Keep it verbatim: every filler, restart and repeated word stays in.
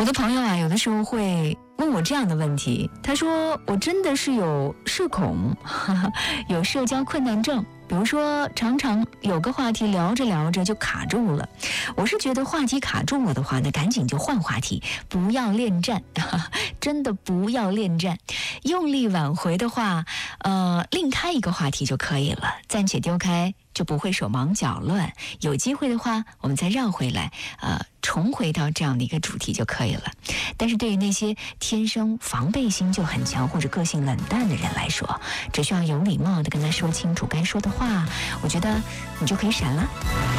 我的朋友啊，有的时候会问我这样的问题，他说我真的是有社恐，哈哈，有社交困难症，比如说常常有个话题聊着聊着就卡住了。我是觉得话题卡住了的话呢，赶紧就换话题，不要恋战，哈哈，真的不要恋战。用力挽回的话，呃，另开一个话题就可以了，暂且丢开，就不会手忙脚乱。有机会的话，我们再绕回来，呃，重回到这样的一个主题就可以了。但是对于那些天生防备心就很强或者个性冷淡的人来说，只需要有礼貌的跟他说清楚该说的话，我觉得你就可以闪了。